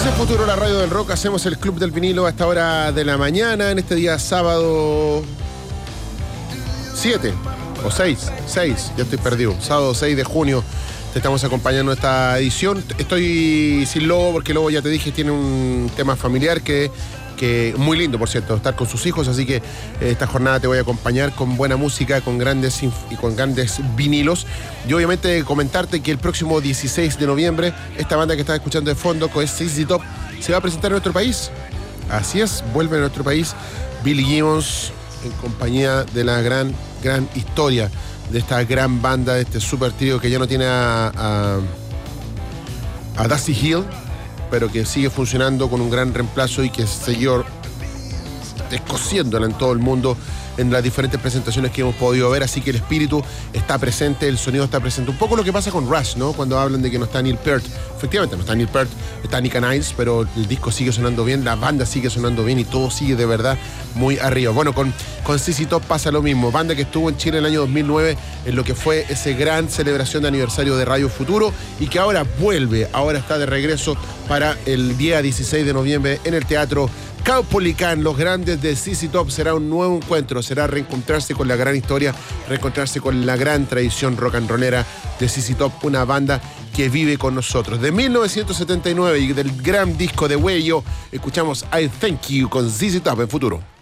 en Futuro, la radio del rock. Hacemos el Club del Vinilo a esta hora de la mañana, en este día sábado 7 o 6, ya estoy perdido. Sábado 6 de junio te estamos acompañando en esta edición. Estoy sin Lobo porque Lobo, ya te dije, tiene un tema familiar que muy lindo, por cierto, estar con sus hijos, así que esta jornada te voy a acompañar con buena música, con grandes vinilos, y obviamente comentarte que el próximo 16 de noviembre esta banda que estás escuchando de fondo, con ZZ Top, se va a presentar en nuestro país. Así es, vuelve a nuestro país Billy Gibbons en compañía de la gran historia de esta gran banda, de este super trío que ya no tiene a Dusty Hill, pero que sigue funcionando con un gran reemplazo y que siguió descosiéndola en todo el mundo en las diferentes presentaciones que hemos podido ver. Así que el espíritu está presente, el sonido está presente. Un poco lo que pasa con Rush, ¿no? Cuando hablan de que no está Neil Peart. Efectivamente, no está Neil Peart, está Nick Niles, pero el disco sigue sonando bien, la banda sigue sonando bien y todo sigue de verdad muy arriba. Bueno, con ZZ Top pasa lo mismo. Banda que estuvo en Chile en el año 2009 en lo que fue esa gran celebración de aniversario de Radio Futuro y que ahora vuelve, ahora está de regreso para el día 16 de noviembre en el Teatro Caupolicán. Los grandes de ZZ Top. Será un nuevo encuentro, será reencontrarse con la gran historia, reencontrarse con la gran tradición rock and rollera de ZZ Top, una banda que vive con nosotros. De 1979 y del gran disco de Huello, escuchamos I Thank You con ZZ Top en Futuro.